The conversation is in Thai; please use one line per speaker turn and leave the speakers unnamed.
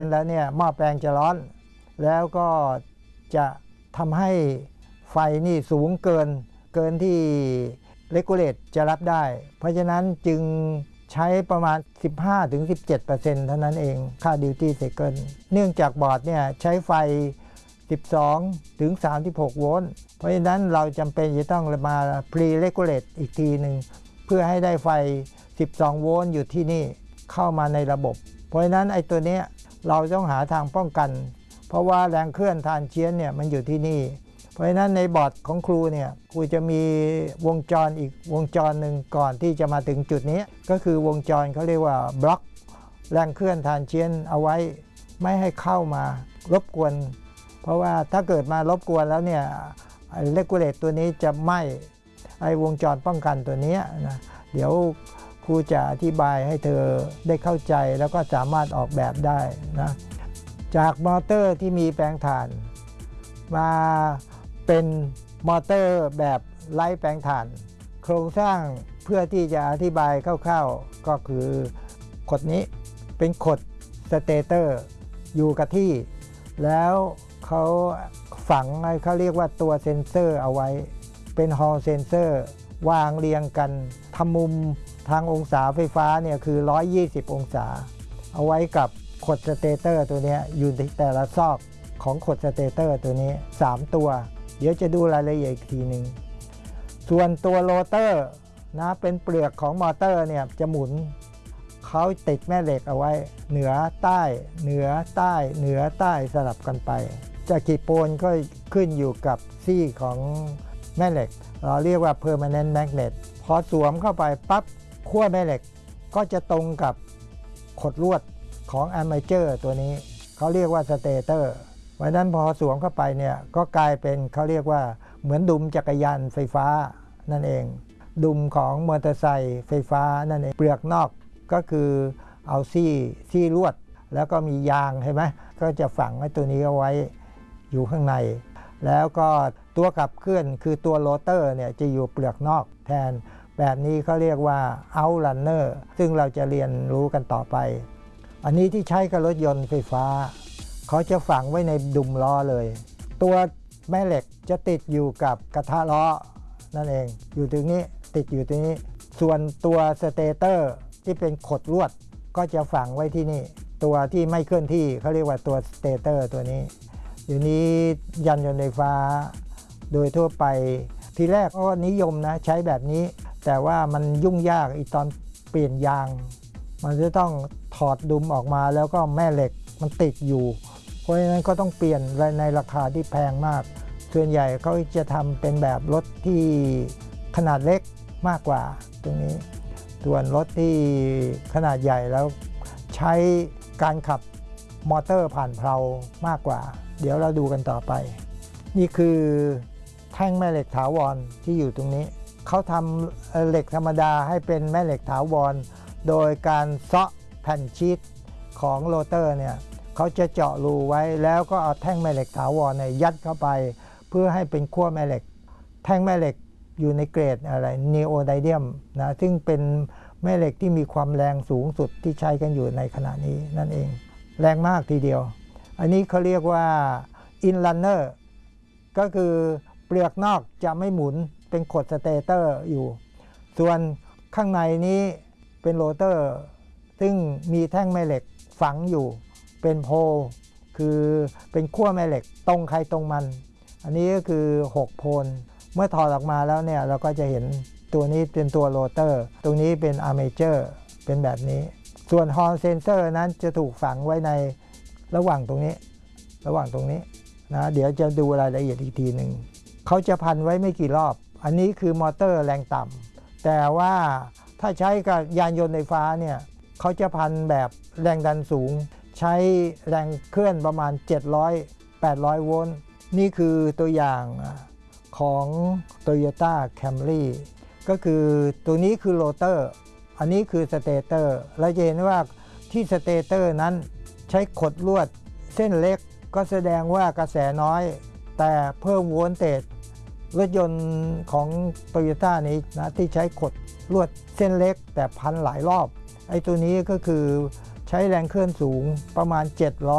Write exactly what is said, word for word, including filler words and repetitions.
แล้วเนี่ยหม้อแปลงจะร้อนแล้วก็จะทำให้ไฟนี่สูงเกินเกินที่เรกูเลตจะรับได้เพราะฉะนั้นจึงใช้ประมาณ สิบห้าถึงสิบเจ็ดเปอร์เซ็นต์ เท่านั้นเองค่าดิวตี้ไซเคิลเนื่องจากบอร์ดเนี่ยใช้ไฟสิบสองถึงสามสิบหกโวลต์เพราะฉะนั้นเราจำเป็นจะต้องมาพรีเรกูเลตอีกทีหนึ่งเพื่อให้ได้ไฟสิบสองโวลต์อยู่ที่นี่เข้ามาในระบบเพราะฉะนั้นไอ้ตัวนี้เราต้องหาทางป้องกันเพราะว่าแรงเคลื่อนทานเชียนเนี่ยมันอยู่ที่นี่เพราะฉะนั้นในบอร์ดของครูเนี่ยครูจะมีวงจรอีกวงจรหนึ่งก่อนที่จะมาถึงจุดนี้ก็คือวงจรเขาเรียกว่าบล็อกแรงเคลื่อนทานเชียนเอาไว้ไม่ให้เข้ามารบกวนเพราะว่าถ้าเกิดมารบกวนแล้วเนี่ยเรกูเลตตัวนี้จะไหม้ไอ้วงจรป้องกันตัวนี้นะเดี๋ยวครูจะอธิบายให้เธอได้เข้าใจแล้วก็สามารถออกแบบได้นะจากมอเตอร์ที่มีแปลงถ่านมาเป็นมอเตอร์แบบไร้แปลงถ่านโครงสร้างเพื่อที่จะอธิบายคร่าวๆก็คือขดนี้เป็นขดสเตเตอร์อยู่กับที่แล้วเขาฝังเขาเรียกว่าตัวเซ็นเซอร์เอาไว้เป็นฮอลเซ็นเซอร์วางเรียงกันทำมุมทางองศาไฟฟ้าเนี่ยคือหนึ่งร้อยยี่สิบองศาเอาไว้กับขดสเตเตอร์ตัวนี้อยู่ในแต่ละซอกของขดสเตเตอร์ตัวนี้สามตัวเดี๋ยวจะดูรายละเอียดอีกทีหนึ่งส่วนตัวโรเตอร์นะเป็นเปลือกของมอเตอร์เนี่ยจะหมุนเขาติดแม่เหล็กเอาไว้เหนือใต้เหนือใต้เหนือใต้สลับกันไปจะกี่โปนก็ขึ้นอยู่กับซี่ของแม่เหล็กเราเรียกว่า permanent magnet พอสวมเข้าไปปั๊บขั้วแม่เหล็กก็จะตรงกับขดลวดของอาร์เมเจอร์ตัวนี้เขาเรียกว่าสเตเตอร์วันนั้นพอสวมเข้าไปเนี่ยก็กลายเป็นเขาเรียกว่าเหมือนดุมจักรยานไฟฟ้านั่นเองดุมของมอเตอร์ไซค์ไฟฟ้านั่นเองเปลือกนอกก็คือเอาซี่ซี่ลวดแล้วก็มียางใช่ไหมก็จะฝังไว้ตัวนี้เอาไว้อยู่ข้างในแล้วก็ตัวขับเคลื่อนคือตัวโรเตอร์เนี่ยจะอยู่เปลือกนอกแทนแบบนี้เขาเรียกว่า outrunner ซึ่งเราจะเรียนรู้กันต่อไปอันนี้ที่ใช้กับรถยนต์ไฟฟ้าเขาจะฝังไว้ในดุมล้อเลยตัวแม่เหล็กจะติดอยู่กับกระทะล้อนั่นเองอยู่ตรงนี้ติดอยู่ตรงนี้ส่วนตัวสเตเตอร์ที่เป็นขดลวดก็จะฝังไว้ที่นี่ตัวที่ไม่เคลื่อนที่เขาเรียกว่าตัวสเตเตอร์ตัวนี้อยู่นี้ยานยนต์ไฟฟ้าโดยทั่วไปทีแรกก็นิยมนะใช้แบบนี้แต่ว่ามันยุ่งยากอีตอนเปลี่ยนยางมันจะต้องถอดดุมออกมาแล้วก็แม่เหล็กมันติดอยู่เพราะฉะนั้นก็ต้องเปลี่ยนในราคาที่แพงมากส่วนใหญ่เขาจะทำเป็นแบบรถที่ขนาดเล็กมากกว่าตรงนี้ส่วนรถที่ขนาดใหญ่แล้วใช้การขับมอเตอร์ผ่านเพลามากกว่าเดี๋ยวเราดูกันต่อไปนี่คือแท่งแม่เหล็กถาวรที่อยู่ตรงนี้เขาทำเหล็กธรรมดาให้เป็นแม่เหล็กถาวรโดยการเซาะแผ่นชีทของโรเตอร์เนี่ยเขาจะเจาะรูไว้แล้วก็เอาแท่งแม่เหล็กถาวรเนี่ยยัดเข้าไปเพื่อให้เป็นขั้วแม่เหล็กแท่งแม่เหล็กอยู่ในเกรดอะไรนีโอไดเดียมนะซึ่งเป็นแม่เหล็กที่มีความแรงสูงสุดที่ใช้กันอยู่ในขณะนี้นั่นเองแรงมากทีเดียวอันนี้เขาเรียกว่าอินลันเนอร์ก็คือเปลือกนอกจะไม่หมุนเป็นขดสเตเตอร์อยู่ส่วนข้างในนี้เป็นโรเตอร์ซึ่งมีแท่งแม่เหล็กฝังอยู่เป็นโพลคือเป็นขั้วแม่เหล็กตรงใครตรงมันอันนี้ก็คือหกโพลเมื่อถอดออกมาแล้วเนี่ยเราก็จะเห็นตัวนี้เป็นตัวโรเตอร์ตรงนี้เป็นอาร์เมเจอร์เป็นแบบนี้ส่วนฮอลเซนเซอร์นั้นจะถูกฝังไว้ในระหว่างตรงนี้ระหว่างตรงนี้นะเดี๋ยวจะดูรายละเอียดอีกทีหนึ่งเขาจะพันไว้ไม่กี่รอบอันนี้คือมอเตอร์แรงต่ำแต่ว่าถ้าใช้กับยานยนต์ไฟฟ้าเนี่ยเขาจะพันแบบแรงดันสูงใช้แรงเคลื่อนประมาณเจ็ดร้อย แปดร้อยโวลต์นี่คือตัวอย่างของ Toyota Camry ก็คือตัวนี้คือโรเตอร์อันนี้คือสเตเตอร์เราจะเห็นว่าที่สเตเตอร์นั้นใช้ขดลวดเส้นเล็กก็แสดงว่ากระแสน้อยแต่เพิ่มโวลเตจรถยนต์ของ Toyota นี้นะที่ใช้ขดลวดเส้นเล็กแต่พันหลายรอบไอ้ตัวนี้ก็คือใช้แรงเคลื่อนสูงประมาณเจ็ดร้อย